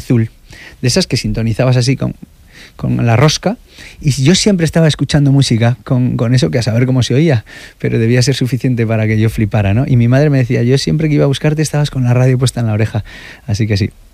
azul, de esas que sintonizabas así con la rosca, y yo siempre estaba escuchando música con eso, que a saber cómo se oía, pero debía ser suficiente para que yo flipara, ¿no? Y mi madre me decía, yo siempre que iba a buscarte estabas con la radio puesta en la oreja, así que sí.